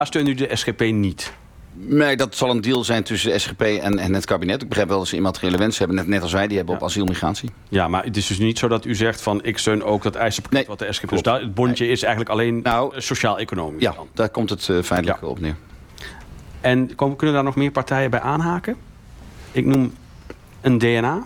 Steunt u de SGP niet? Nee, dat zal een deal zijn tussen de SGP en het kabinet. Ik begrijp wel dat ze immateriële wensen hebben, net als wij, die hebben op asielmigratie. Ja, maar het is dus niet zo dat u zegt van ik steun ook dat eisenpakket wat de SGP... Dus het bondje is eigenlijk alleen sociaal-economisch. Ja, daar komt het feitelijk op neer. En kunnen daar nog meer partijen bij aanhaken? Ik noem een DNA.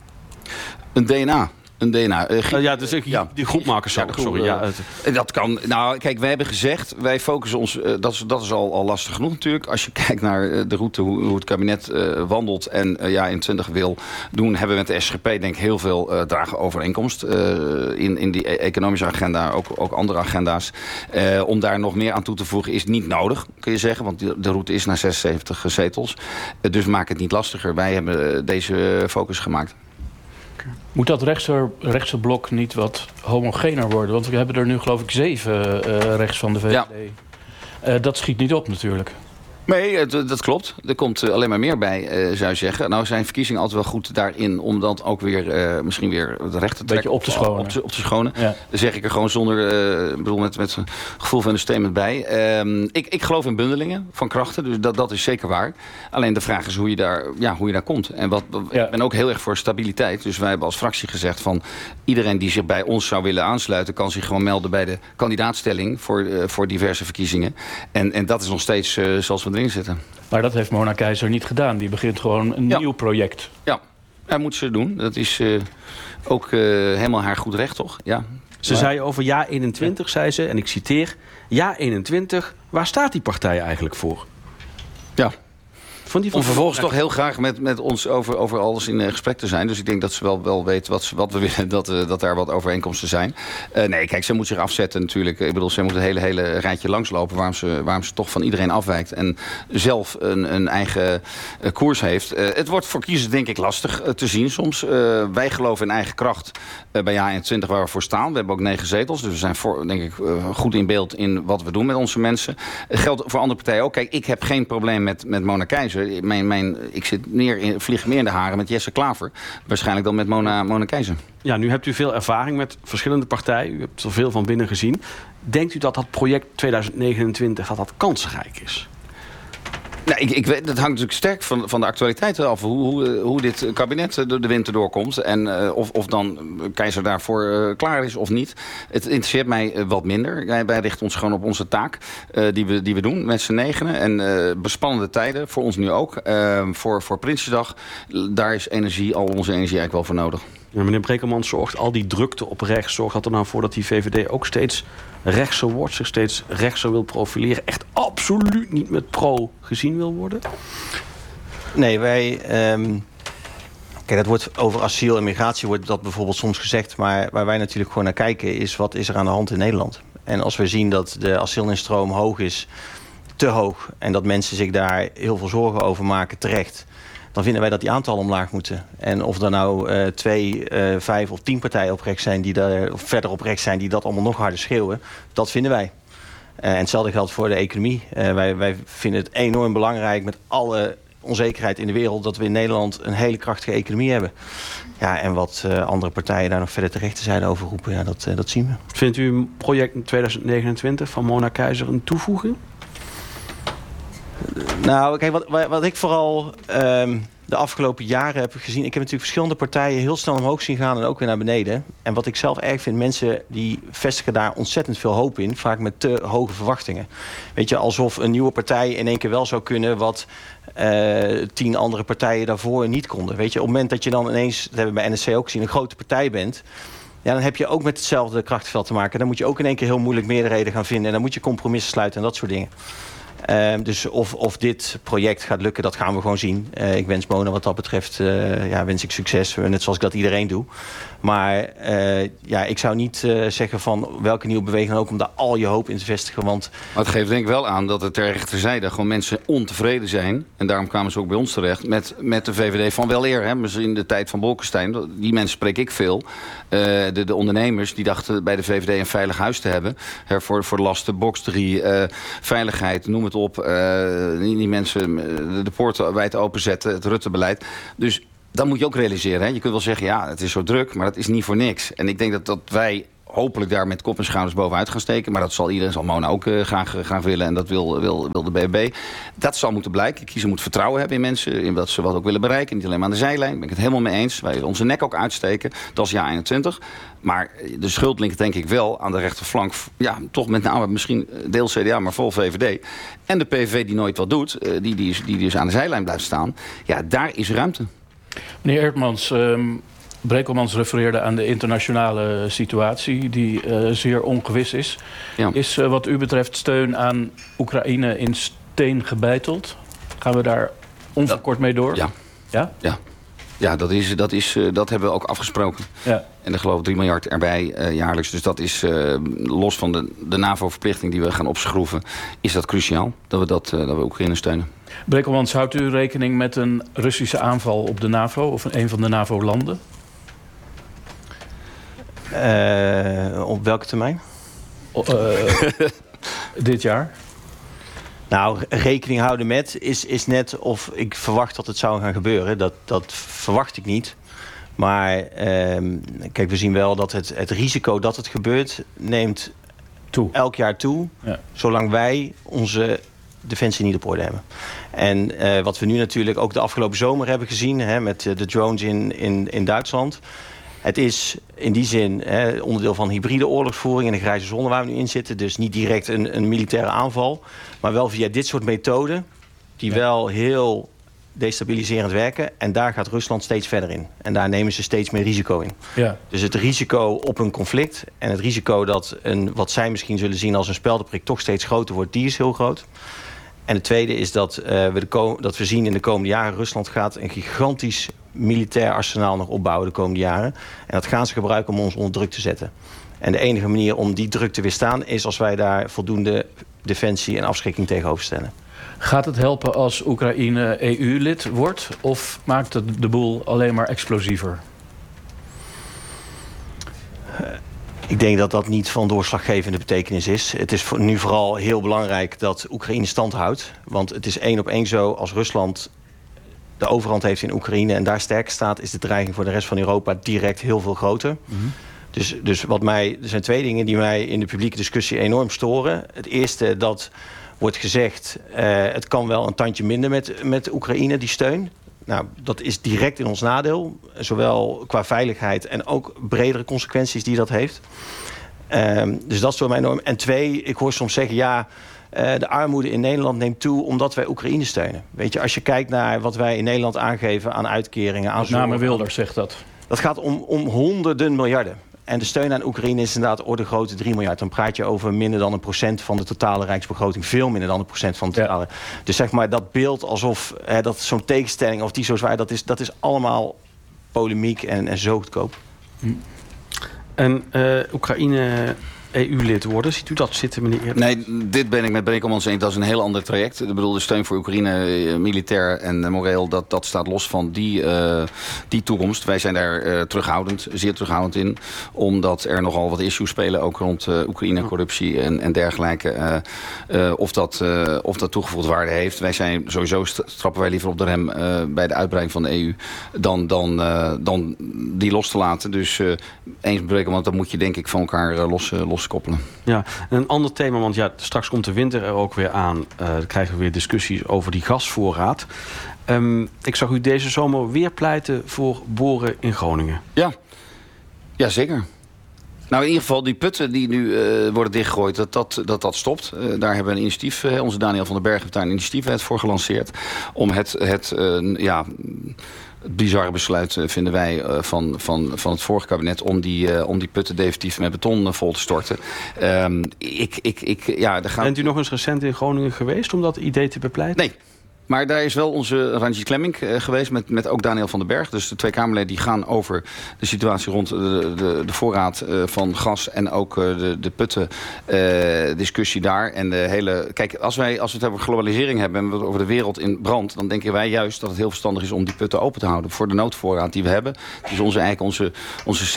Een DNA? Een DNA. Die groepmakers. Sorry. Dat kan. Nou, kijk, wij hebben gezegd, wij focussen ons... Dat is al lastig genoeg natuurlijk. Als je kijkt naar de route, hoe het kabinet wandelt... en in 20 wil doen, hebben we met de SGP denk ik heel veel dragen overeenkomst. In die economische agenda, ook andere agenda's. Om daar nog meer aan toe te voegen is niet nodig, kun je zeggen. Want de route is naar 76 zetels. Dus maak het niet lastiger. Wij hebben deze focus gemaakt. Moet dat rechtse blok niet wat homogener worden? Want we hebben er nu geloof ik 7 rechts van de VVD. Ja. Dat schiet niet op natuurlijk. Nee, dat klopt. Er komt alleen maar meer bij, zou je zeggen. Nou zijn verkiezingen altijd wel goed daarin... om dat ook weer misschien weer de recht te trekken. Op te schonen. Op te schonen. Ja. Dan zeg ik er gewoon zonder... met een gevoel van understatement bij. Ik geloof in bundelingen van krachten. Dus dat is zeker waar. Alleen de vraag is hoe je daar komt. En ik ben ook heel erg voor stabiliteit. Dus wij hebben als fractie gezegd van... iedereen die zich bij ons zou willen aansluiten... kan zich gewoon melden bij de kandidaatstelling... voor diverse verkiezingen. En dat is nog steeds zoals we erin zitten. Maar dat heeft Mona Keizer niet gedaan. Die begint gewoon een nieuw project. Ja, dat moet ze doen. Dat is ook helemaal haar goed recht, toch? Ja. Ze zei over jaar 21, zei ze, en ik citeer... jaar 21, waar staat die partij eigenlijk voor? Ja. Om vervolgens toch heel graag met ons over alles in gesprek te zijn. Dus ik denk dat ze wel weet wat we willen, dat daar wat overeenkomsten zijn. Nee, kijk, ze moet zich afzetten natuurlijk. Ik bedoel, ze moet het hele rijtje langslopen waarom ze toch van iedereen afwijkt. En zelf een eigen koers heeft. Het wordt voor kiezers denk ik lastig te zien soms. Wij geloven in eigen kracht bij J21 waar we voor staan. We hebben ook 9 zetels. Dus we zijn denk ik goed in beeld in wat we doen met onze mensen. Het geldt voor andere partijen ook. Kijk, ik heb geen probleem met Mona Keizer. Ik vlieg meer in de haren met Jesse Klaver. Waarschijnlijk dan met Mona Keizer. Ja, nu hebt u veel ervaring met verschillende partijen. U hebt er veel van binnen gezien. Denkt u dat project 2029 dat kansrijk is? Nou, dat hangt natuurlijk sterk van de actualiteit af. Hoe dit kabinet de winter doorkomt. En of dan Keizer daarvoor klaar is of niet. Het interesseert mij wat minder. Wij richten ons gewoon op onze taak die we doen met z'n negenen. En bespannende tijden, voor ons nu ook. Voor Prinsjesdag, daar is al onze energie eigenlijk wel voor nodig. Ja, meneer Brekelmans, zorgt al die drukte op rechts... zorgt dat er nou voor dat die VVD ook steeds rechtser wordt... zich steeds rechtser wil profileren... echt absoluut niet met pro gezien wil worden? Nee, wij... Kijk, dat wordt over asiel en migratie wordt dat bijvoorbeeld soms gezegd... maar waar wij natuurlijk gewoon naar kijken is... wat is er aan de hand in Nederland? En als we zien dat de asielinstroom hoog is... te hoog... en dat mensen zich daar heel veel zorgen over maken terecht... dan vinden wij dat die aantallen omlaag moeten. En of er nou 2, 5 of 10 partijen op rechts zijn... of verder op rechts zijn die dat allemaal nog harder schreeuwen... dat vinden wij. En hetzelfde geldt voor de economie. Wij vinden het enorm belangrijk met alle onzekerheid in de wereld... dat we in Nederland een hele krachtige economie hebben. Ja, en wat andere partijen daar nog verder te rechterzijde over roepen... ja, dat zien we. Vindt u een project in 2029 van Mona Keizer een toevoeging? Nou, kijk, wat ik vooral de afgelopen jaren heb gezien... ik heb natuurlijk verschillende partijen heel snel omhoog zien gaan... en ook weer naar beneden. En wat ik zelf erg vind, mensen die vestigen daar ontzettend veel hoop in... vaak met te hoge verwachtingen. Weet je, alsof een nieuwe partij in één keer wel zou kunnen... wat 10 andere partijen daarvoor niet konden. Weet je, op het moment dat je dan ineens... dat hebben we bij NSC ook gezien, een grote partij bent... ja, dan heb je ook met hetzelfde krachtveld te maken. Dan moet je ook in één keer heel moeilijk meerderheden gaan vinden... en dan moet je compromissen sluiten en dat soort dingen. Dus of dit project gaat lukken, dat gaan we gewoon zien. Ik wens Mona wat dat betreft wens ik succes. Net zoals ik dat iedereen doe. Maar ik zou niet zeggen van welke nieuwe beweging dan ook... om daar al je hoop in te vestigen. Maar het geeft denk ik wel aan dat er ter rechterzijde... gewoon mensen ontevreden zijn. En daarom kwamen ze ook bij ons terecht. Met de VVD van weleer. Hè, in de tijd van Bolkestein. Die mensen spreek ik veel. De ondernemers die dachten bij de VVD een veilig huis te hebben. Voor de lasten, box 3, veiligheid, noem het op. Die mensen de poorten wijd openzetten. Het Rutte-beleid. Dus dat moet je ook realiseren. Hè. Je kunt wel zeggen, ja, het is zo druk, maar dat is niet voor niks. En ik denk dat wij hopelijk daar met kop en schouders bovenuit gaan steken. Maar dat zal Mona ook graag willen. En dat wil de BBB. Dat zal moeten blijken. De kiezer moet vertrouwen hebben in mensen. In wat ze wat ook willen bereiken. Niet alleen maar aan de zijlijn. Daar ben ik het helemaal mee eens. Wij willen onze nek ook uitsteken. Dat is jaar 21. Maar de schuld ligt denk ik wel aan de rechterflank. Ja, toch met name misschien deel CDA, maar vol VVD. En de PVV die nooit wat doet. Die dus aan de zijlijn blijft staan. Ja, daar is ruimte. Meneer Eertmans, Brekelmans refereerde aan de internationale situatie die zeer ongewis is. Ja. Is wat u betreft steun aan Oekraïne in steen gebeiteld? Gaan we daar onverkort mee door? Ja. Ja? Ja. Ja, dat hebben we ook afgesproken. Ja. En er geloof ik 3 miljard erbij jaarlijks. Dus dat is los van de NAVO-verplichting die we gaan opschroeven, is dat cruciaal dat we Oekraïne steunen. Brekelmans, houdt u rekening met een Russische aanval op de NAVO of een van de NAVO-landen? Op welke termijn? Dit jaar? Nou, rekening houden met is net of ik verwacht dat het zou gaan gebeuren. Dat verwacht ik niet. Maar kijk, we zien wel dat het risico dat het gebeurt neemt elk jaar toe. Ja. Zolang wij onze defensie niet op orde hebben. En wat we nu natuurlijk ook de afgelopen zomer hebben gezien, met de drones in Duitsland. Het is in die zin onderdeel van hybride oorlogsvoering in de grijze zone waar we nu in zitten. Dus niet direct een militaire aanval. Maar wel via dit soort methoden die wel heel destabiliserend werken. En daar gaat Rusland steeds verder in. En daar nemen ze steeds meer risico in. Ja. Dus het risico op een conflict en het risico dat wat zij misschien zullen zien als een speldenprik toch steeds groter wordt, die is heel groot. En het tweede is dat we zien in de komende jaren, Rusland gaat een gigantisch militair arsenaal nog opbouwen de komende jaren. En dat gaan ze gebruiken om ons onder druk te zetten. En de enige manier om die druk te weerstaan is als wij daar voldoende defensie en afschrikking tegenover stellen. Gaat het helpen als Oekraïne EU-lid wordt? Of maakt het de boel alleen maar explosiever? Ik denk dat dat niet van doorslaggevende betekenis is. Het is nu vooral heel belangrijk dat Oekraïne stand houdt. Want het is 1 op 1 zo, als Rusland de overhand heeft in Oekraïne en daar sterk staat, is de dreiging voor de rest van Europa direct heel veel groter. Mm-hmm. Dus er zijn 2 dingen die mij in de publieke discussie enorm storen. Het eerste, dat wordt gezegd, het kan wel een tandje minder met Oekraïne, die steun. Nou, dat is direct in ons nadeel. Zowel qua veiligheid en ook bredere consequenties die dat heeft. Dus dat stoort mij enorm. En 2, ik hoor soms zeggen, de armoede in Nederland neemt toe omdat wij Oekraïne steunen. Weet je, als je kijkt naar wat wij in Nederland aangeven aan uitkeringen, Met name Wilders zegt dat. Dat gaat om honderden miljarden. En de steun aan Oekraïne is inderdaad orde grootte 3 miljard. Dan praat je over minder dan 1% van de totale rijksbegroting. Veel minder dan 1% van de totale. Ja. Dus zeg maar dat beeld alsof dat zo'n tegenstelling of die zo zwaar, dat is allemaal polemiek en zo goedkoop. En Oekraïne EU-lid worden, ziet u dat zitten, meneer Eertmans? Nee, dit ben ik met Brekelmans eens. Dat is een heel ander traject. Ik bedoel, de steun voor Oekraïne, militair en moreel, dat staat los van die toekomst. Wij zijn daar zeer terughoudend in. Omdat er nogal wat issues spelen, ook rond Oekraïne, corruptie en dergelijke. Of dat toegevoegde waarde heeft. Wij zijn sowieso, trappen wij liever op de rem bij de uitbreiding van de EU dan die los te laten. Dus eens met Brekelmans, dat moet je denk ik van elkaar los koppelen. Ja, en een ander thema, want straks komt de winter er ook weer aan. Dan krijgen we weer discussies over die gasvoorraad. Ik zag u deze zomer weer pleiten voor boren in Groningen. Ja, zeker. Nou, in ieder geval die putten die nu worden dichtgegooid, dat stopt. Daar hebben we een initiatief, onze Daniel van den Berg heeft daar een initiatiefwet voor gelanceerd. Om het bizarre besluit vinden wij van het vorige kabinet om die putten definitief met beton vol te storten. Bent u nog eens recent in Groningen geweest om dat idee te bepleiten? Nee. Maar daar is wel onze Ranjit Klemming geweest met ook Daniel van den Berg. Dus de 2 Kamerleden die gaan over de situatie rond de voorraad van gas en ook de putten discussie daar. En de hele. Kijk, als we het over globalisering hebben en we het over de wereld in brand, dan denken wij juist dat het heel verstandig is om die putten open te houden voor de noodvoorraad die we hebben. Het is onze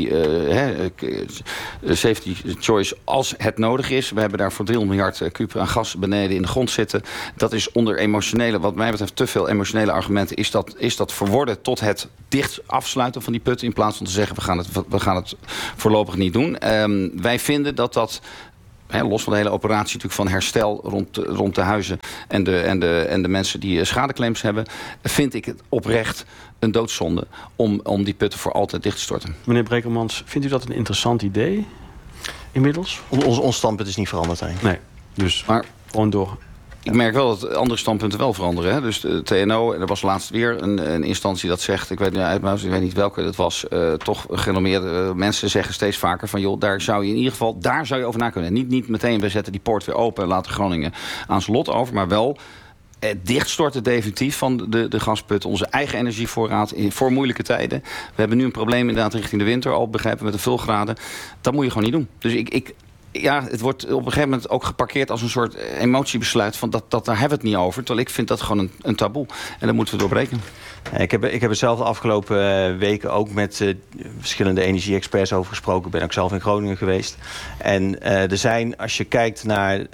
safety choice als het nodig is. We hebben daar voor 300 miljard kuub aan gas beneden in de grond zitten. Dat is onder emotionele emotionele, wat mij betreft te veel emotionele argumenten, is dat verworden tot het dicht afsluiten van die put, in plaats van te zeggen we gaan het voorlopig niet doen. Wij vinden dat los van de hele operatie natuurlijk van herstel rond de huizen en de mensen die schadeclaims hebben, vind ik het oprecht een doodzonde om die putten voor altijd dicht te storten. Meneer Brekelmans, vindt u dat een interessant idee inmiddels? Ons standpunt is niet veranderd, hè? Nee, dus maar gewoon door. Ik merk wel dat andere standpunten wel veranderen. Hè? Dus de TNO, er was laatst weer een instantie dat zegt, ik weet niet welke dat was, toch gerenommeerde mensen zeggen steeds vaker van, joh, daar zou je in ieder geval over na kunnen. Niet meteen, we zetten die poort weer open en laten Groningen aan zijn lot over, maar wel dichtstorten definitief van de gasput, onze eigen energievoorraad voor moeilijke tijden. We hebben nu een probleem inderdaad richting de winter, al begrijpen met de vulgraden. Dat moet je gewoon niet doen. Dus het wordt op een gegeven moment ook geparkeerd als een soort emotiebesluit van daar hebben we het niet over. Terwijl ik vind dat gewoon een taboe. En daar moeten we doorbreken. Ik heb er zelf de afgelopen weken ook met verschillende energie-experts over gesproken. Ik ben ook zelf in Groningen geweest. En er zijn, als je kijkt naar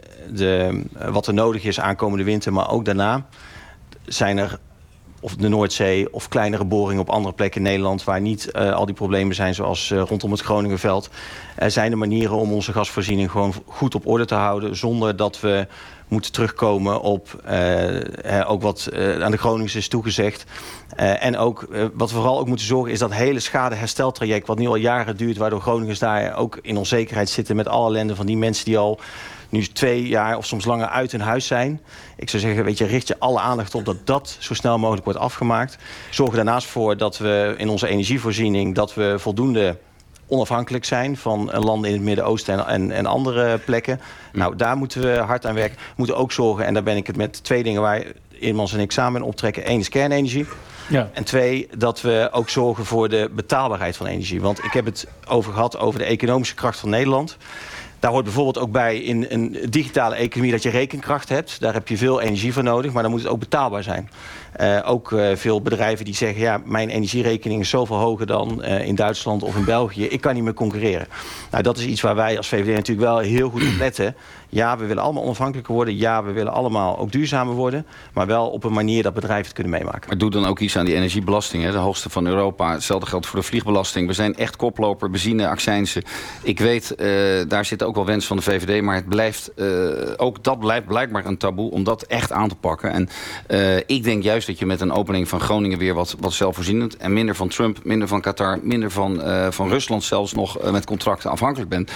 wat er nodig is aankomende winter, maar ook daarna, zijn er of de Noordzee of kleinere boringen op andere plekken in Nederland waar niet al die problemen zijn zoals rondom het Groningenveld. Zijn er manieren om onze gasvoorziening gewoon goed op orde te houden zonder dat we moeten terugkomen op ook wat aan de Groningers is toegezegd. En ook wat we vooral ook moeten zorgen is dat hele schadehersteltraject wat nu al jaren duurt, waardoor Groningers daar ook in onzekerheid zitten met alle ellende van die mensen die al nu 2 jaar of soms langer uit hun huis zijn. Ik zou zeggen, richt je alle aandacht op dat zo snel mogelijk wordt afgemaakt. Zorg er daarnaast voor dat we in onze energievoorziening dat we voldoende onafhankelijk zijn van landen in het Midden-Oosten en andere plekken. Nou, daar moeten we hard aan werken. We moeten ook zorgen, en daar ben ik het met 2 dingen waar Eerdmans en ik samen in optrekken. 1 is kernenergie. Ja. En 2, dat we ook zorgen voor de betaalbaarheid van energie. Want ik heb het gehad over de economische kracht van Nederland. Daar hoort bijvoorbeeld ook bij in een digitale economie dat je rekenkracht hebt. Daar heb je veel energie voor nodig, maar dan moet het ook betaalbaar zijn. Ook veel bedrijven die zeggen, ja, mijn energierekening is zoveel hoger dan in Duitsland of in België. Ik kan niet meer concurreren. Nou, dat is iets waar wij als VVD natuurlijk wel heel goed op letten. Ja, we willen allemaal onafhankelijker worden. Ja, we willen allemaal ook duurzamer worden. Maar wel op een manier dat bedrijven het kunnen meemaken. Maar doe dan ook iets aan die energiebelasting. Hè? De hoogste van Europa. Hetzelfde geldt voor de vliegbelasting. We zijn echt koploper, benzine, accijnsen. Ik weet, daar zit ook wel wens van de VVD. Maar het blijft, ook dat blijft blijkbaar een taboe om dat echt aan te pakken. En ik denk juist dat je met een opening van Groningen weer wat zelfvoorzienend en minder van Trump, minder van Qatar, minder van Rusland zelfs nog met contracten afhankelijk bent.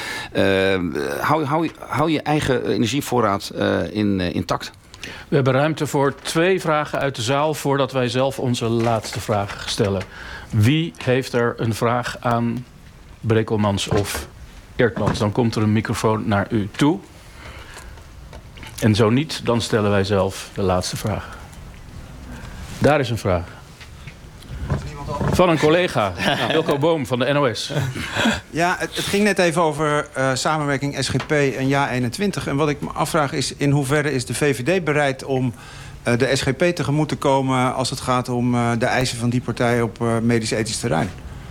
Hou je eigen energievoorraad intact. We hebben ruimte voor 2 vragen uit de zaal voordat wij zelf onze laatste vraag stellen. Wie heeft er een vraag aan Brekelmans of Eerdmans? Dan komt er een microfoon naar u toe. En zo niet, dan stellen wij zelf de laatste vraag. Daar is een vraag. Van een collega, Wilco Boom van de NOS. Ja, het ging net even over samenwerking SGP en JA21. En wat ik me afvraag is, in hoeverre is de VVD bereid om de SGP tegemoet te komen als het gaat om de eisen van die partij op medisch-ethisch terrein?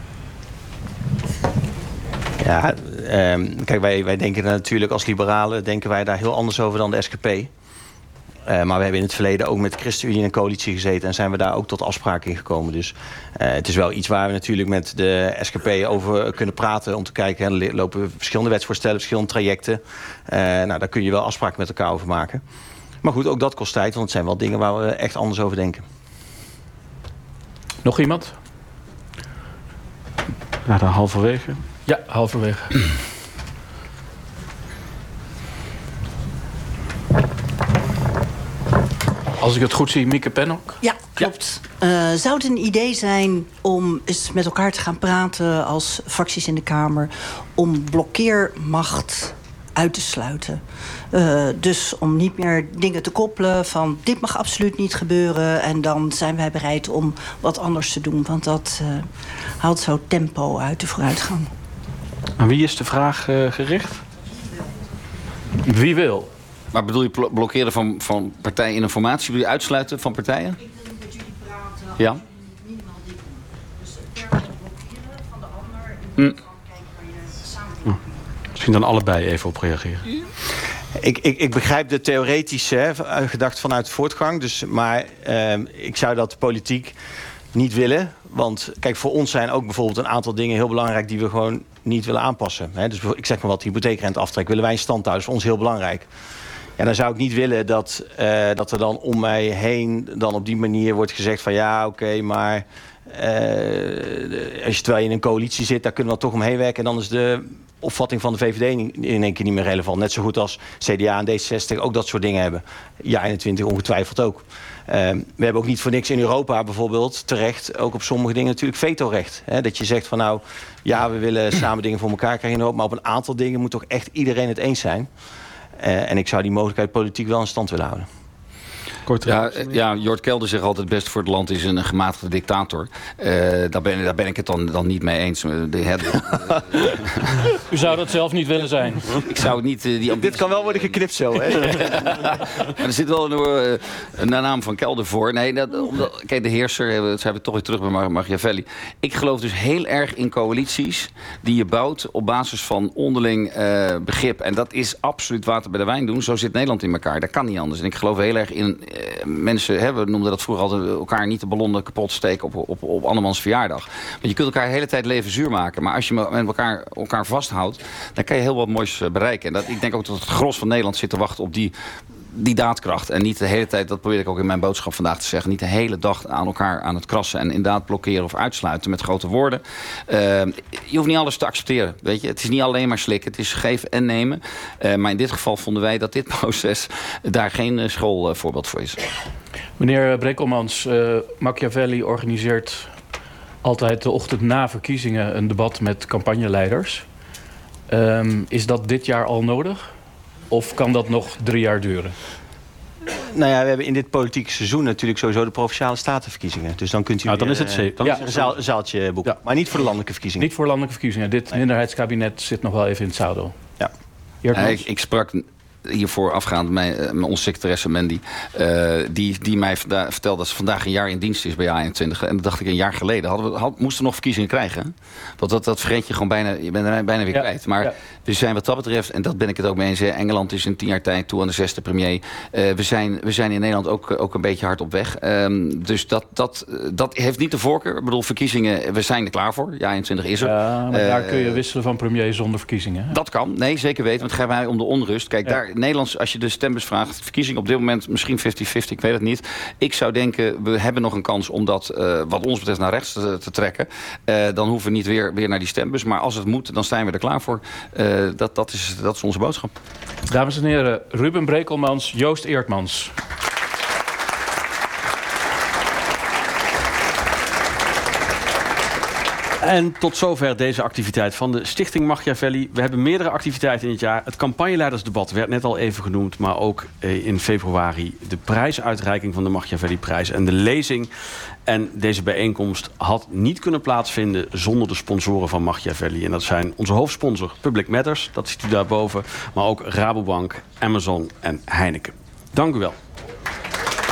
Ja, kijk, wij denken natuurlijk als liberalen denken wij daar heel anders over dan de SGP. Maar we hebben in het verleden ook met de ChristenUnie in een coalitie gezeten en zijn we daar ook tot afspraken in gekomen. Dus het is wel iets waar we natuurlijk met de SGP over kunnen praten om te kijken. Er lopen verschillende wetsvoorstellen, verschillende trajecten. Nou, daar kun je wel afspraken met elkaar over maken. Maar goed, ook dat kost tijd, want het zijn wel dingen waar we echt anders over denken. Nog iemand? Ja, dan halverwege. Ja, halverwege. Als ik het goed zie, Mieke Pennock. Ja, klopt. Ja. Zou het een idee zijn om eens met elkaar te gaan praten als fracties in de Kamer om blokkeermacht uit te sluiten? Dus om niet meer dingen te koppelen van dit mag absoluut niet gebeuren en dan zijn wij bereid om wat anders te doen. Want dat haalt zo tempo uit de vooruitgang. Aan wie is de vraag gericht? Wie wil? Maar bedoel je blokkeren van partijen in een formatie? Bedoel je uitsluiten van partijen? Ik wil met jullie praten. Ja. Minimaal dit doen. Dus het blokkeren van de ander. En dan kijken waar je samen. Misschien dan allebei even op reageren. Ik begrijp de theoretische gedachte vanuit voortgang. Maar ik zou dat politiek niet willen. Want kijk, voor ons zijn ook bijvoorbeeld een aantal dingen heel belangrijk die we gewoon niet willen aanpassen. Dus ik zeg maar wat, hypotheekrenteaftrek willen wij in stand houden. Dat is voor ons heel belangrijk. Ja, dan zou ik niet willen dat er dan om mij heen dan op die manier wordt gezegd van ja, oké, maar terwijl je in een coalitie zit, daar kunnen we toch omheen werken. En dan is de opvatting van de VVD in één keer niet meer relevant. Net zo goed als CDA en D66 ook dat soort dingen hebben. Ja, 21 ongetwijfeld ook. We hebben ook niet voor niks in Europa bijvoorbeeld terecht, ook op sommige dingen natuurlijk vetorecht. Dat je zegt van nou, ja, we willen samen dingen voor elkaar krijgen in Europa, maar op een aantal dingen moet toch echt iedereen het eens zijn. En ik zou die mogelijkheid politiek wel in stand willen houden. Ja, Jort Kelder zegt altijd het beste voor het land is een gematigde dictator. Daar ben ik het dan niet mee eens. U zou dat zelf niet willen zijn? Ik zou het niet... Dit kan wel worden geknipt zo, hè? Er zit wel een naam van Kelder voor. Nee, kijk, de heerser, zijn we toch weer terug bij Machiavelli. Ik geloof dus heel erg in coalities die je bouwt op basis van onderling begrip. En dat is absoluut water bij de wijn doen. Zo zit Nederland in elkaar. Dat kan niet anders. En ik geloof heel erg in mensen, we noemden dat vroeger altijd, elkaar niet de ballonnen kapot steken op andermans verjaardag. Want je kunt elkaar de hele tijd leven zuur maken. Maar als je met elkaar vasthoudt, dan kan je heel wat moois bereiken. En ik denk ook dat het gros van Nederland zit te wachten op die daadkracht. En niet de hele tijd, dat probeer ik ook in mijn boodschap vandaag te zeggen, niet de hele dag aan elkaar aan het krassen en inderdaad blokkeren of uitsluiten met grote woorden. Je hoeft niet alles te accepteren, weet je. Het is niet alleen maar slikken, het is geven en nemen. Maar in dit geval vonden wij dat dit proces daar geen schoolvoorbeeld voor is. Meneer Brekelmans, Machiavelli organiseert altijd de ochtend na verkiezingen een debat met campagneleiders. Is dat dit jaar al nodig? Of kan dat nog 3 jaar duren? Nou ja, we hebben in dit politieke seizoen natuurlijk sowieso de Provinciale Statenverkiezingen. Dus dan kunt u dan is het een zaaltje boeken. Ja. Maar niet voor de landelijke verkiezingen. Niet voor landelijke verkiezingen. Dit minderheidskabinet zit nog wel even in het zadel. Ja. Ik sprak hiervoor afgaand onze secretaresse Mandy, die mij vertelde dat ze vandaag een jaar in dienst is bij A21. En dat dacht ik een jaar geleden. Moesten we nog verkiezingen krijgen. Want dat vergeet je gewoon bijna. Je bent er bijna weer kwijt. Maar we zijn wat dat betreft, en dat ben ik het ook mee eens. Engeland is in 10 jaar tijd toe aan de 6e premier. We zijn in Nederland ook een beetje hard op weg. Dus dat heeft niet de voorkeur. Ik bedoel, verkiezingen, we zijn er klaar voor. Ja, 21 is er. Ja, maar daar kun je wisselen van premier zonder verkiezingen. Hè? Dat kan. Nee, zeker weten. Want het gaat mij om de onrust. Kijk, daar Nederlands, als je de stembus vraagt, verkiezingen op dit moment misschien 50-50, ik weet het niet. Ik zou denken, we hebben nog een kans om dat, wat ons betreft, naar rechts te trekken. Dan hoeven we niet weer naar die stembus. Maar als het moet, dan zijn we er klaar voor. Dat is onze boodschap. Dames en heren, Ruben Brekelmans, Joost Eertmans. En tot zover deze activiteit van de Stichting Machiavelli. We hebben meerdere activiteiten in het jaar. Het campagneleidersdebat werd net al even genoemd. Maar ook in februari de prijsuitreiking van de Machiavelli-prijs en de lezing. En deze bijeenkomst had niet kunnen plaatsvinden zonder de sponsoren van Machiavelli. En dat zijn onze hoofdsponsor Public Matters, dat ziet u daarboven. Maar ook Rabobank, Amazon en Heineken. Dank u wel.